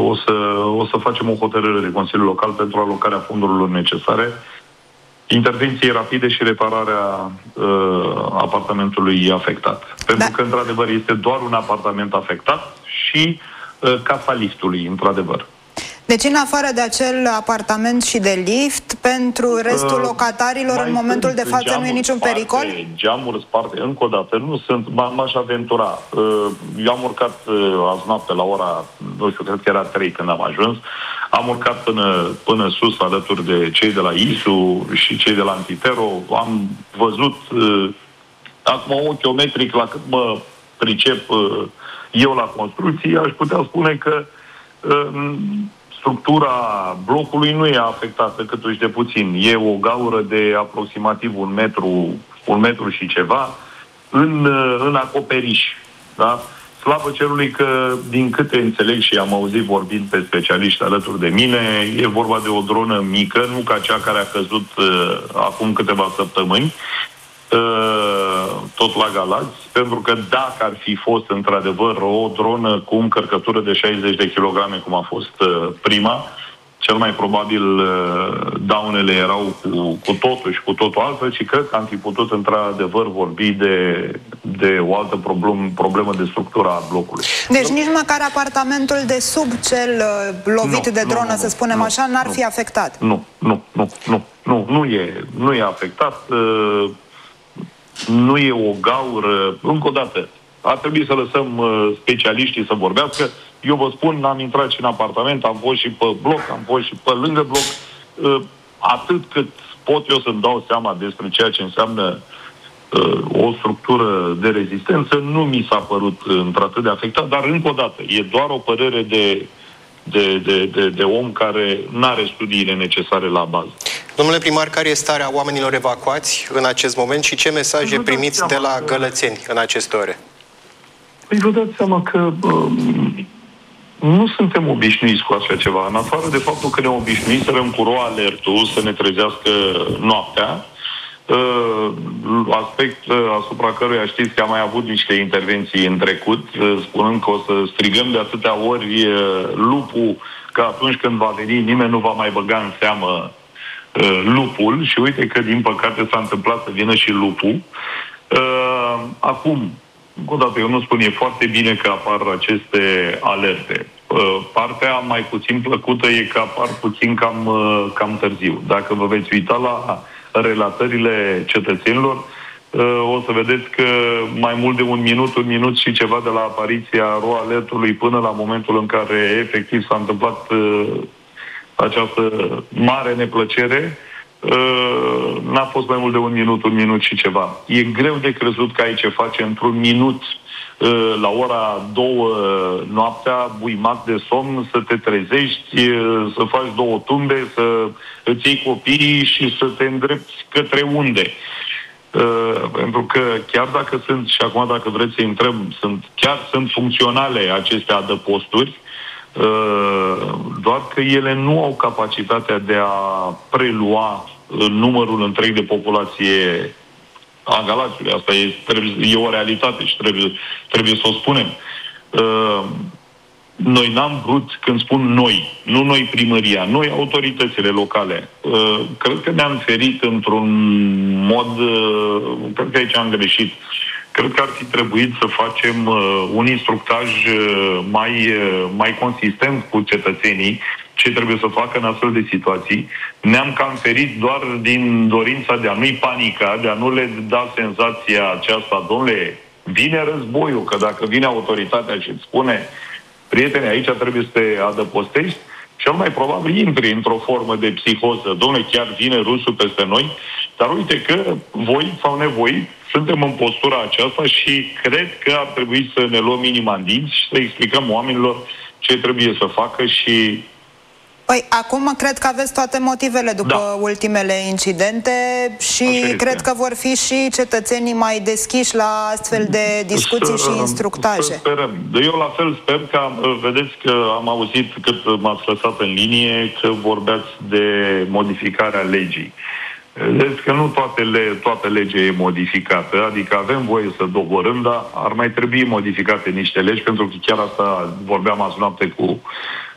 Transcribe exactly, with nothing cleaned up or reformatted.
o să, o să facem o hotărâre de Consiliul Local pentru alocarea fondurilor necesare, intervenții rapide și repararea uh, apartamentului afectat. Pentru da. că, într-adevăr, este doar un apartament afectat și uh, casa liftului, într-adevăr. Deci, în afară de acel apartament și de lift, pentru restul locatarilor, uh, în momentul de față, nu e niciun sparte, pericol? Geamuri sparte, încă o dată, nu sunt, m-aș aventura. Uh, eu am urcat uh, azi noapte la ora, nu știu, cred că era trei când am ajuns, am urcat până, până sus, alături de cei de la I S U și cei de la Antitero, am văzut, uh, acum ochiometric, la cât mă pricep uh, eu la construcții, aș putea spune că uh, structura blocului nu e afectată câtuși de puțin. E o gaură de aproximativ un metru, un metru și ceva în, în acoperiș. Da? Slavă cerului că, din câte înțeleg și am auzit vorbind pe specialiști alături de mine, e vorba de o dronă mică, nu ca cea care a căzut uh, acum câteva săptămâni, uh, tot la Galați, pentru că dacă ar fi fost într-adevăr o dronă cu încărcătură de șaizeci de kilograme, cum a fost uh, prima, cel mai probabil uh, daunele erau cu, cu totul și cu totul altfel și cred că am fi putut într-adevăr vorbi de, de o altă problem, problemă de structură a blocului. Deci nu? Nici măcar apartamentul de sub cel uh, lovit nu, de dronă, nu, nu, să spunem nu, așa, n-ar fi afectat? Nu, nu, nu, nu, nu, nu e, nu e afectat. Uh, nu e o gaură. Încă o dată, ar trebui să lăsăm uh, specialiștii să vorbească. Eu vă spun, am intrat și în apartament, am fost și pe bloc, am fost și pe lângă bloc. Uh, atât cât pot eu să-mi dau seama despre ceea ce înseamnă uh, o structură de rezistență, nu mi s-a părut într-atât de afectat, dar încă o dată, e doar o părere de, de, de, de, de om care n-are studiile necesare la bază. Domnule primar, care este starea oamenilor evacuați în acest moment și ce mesaje primiți de la Gălățeni în aceste ore? Păi vă dați seama că um, nu suntem obișnuiți cu așa ceva. În afară de faptul că ne obișnuiserăm cu ro alertul să ne trezească noaptea, uh, aspect uh, asupra căruia știți că am mai avut niște intervenții în trecut, uh, spunând că o să strigăm de atâtea ori uh, lupul, că atunci când va veni nimeni nu va mai băga în seamă uh, lupul și uite că din păcate s-a întâmplat să vină și lupul. Uh, acum, încă o dată, eu nu spun, e foarte bine că apar aceste alerte. Partea mai puțin plăcută e că apar puțin cam, cam târziu. Dacă vă veți uita la relatările cetățenilor, o să vedeți că mai mult de un minut, un minut și ceva de la apariția ro alertului până la momentul în care efectiv s-a întâmplat această mare neplăcere, Uh, n-a fost mai mult de un minut, un minut și ceva. E greu de crezut că ai ce face într-un minut uh, la ora două noaptea, buimac de somn, să te trezești, uh, să faci două tumbe, să îți iei copiii și să te îndrepți către unde. Uh, pentru că chiar dacă sunt, și acum dacă vreți să intrăm, sunt, chiar sunt funcționale aceste adăposturi, doar că ele nu au capacitatea de a prelua numărul întreg de populație a Galațiului. Asta e, trebuie, e o realitate și trebuie, trebuie să o spunem. Noi n-am vrut, când spun noi, nu noi primăria, noi autoritățile locale, cred că ne-am ferit într-un mod, cred că aici am greșit. Cred că ar fi trebuit să facem uh, un instructaj uh, mai, uh, mai consistent cu cetățenii ce trebuie să facă în astfel de situații. Ne-am cam ferit doar din dorința de a nu-i panica, de a nu le da senzația aceasta, domnule, vine războiul, că dacă vine autoritatea și îți spune, prieteni, aici trebuie să te adăpostești, cel mai probabil intri într-o formă de psihoză. Domnule, chiar vine rusul peste noi, dar uite că voi sau nevoi suntem în postura aceasta și cred că ar trebui să ne luăm inima în dinți și să explicăm oamenilor ce trebuie să facă și... Păi, acum cred că aveți toate motivele după da. ultimele incidente și cred că vor fi și cetățenii mai deschiși la astfel de discuții să, și instructaje. Să sperăm. Eu la fel sper că, vedeți că am auzit cât m-ați lăsat în linie, că vorbeați de modificarea legii. Vedeți că nu toate le, toată legea e modificată, adică avem voie să doborâm, dar ar mai trebui modificate niște legi, pentru că chiar asta vorbeam azi noapte cu